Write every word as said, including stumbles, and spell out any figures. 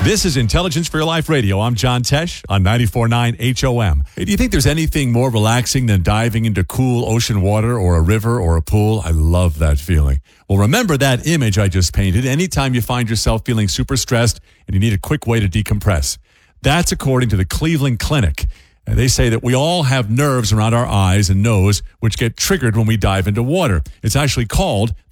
This is Intelligence for Your Life Radio. I'm John Tesh on ninety-four point nine H O M. Hey, do you think there's anything more relaxing than diving into cool ocean water or a river or a pool? I love that feeling. Well, remember that image I just painted anytime you find yourself feeling super stressed and you need a quick way to decompress. That's according to the Cleveland Clinic. And they say that we all have nerves around our eyes and nose which get triggered when we dive into water. It's actually called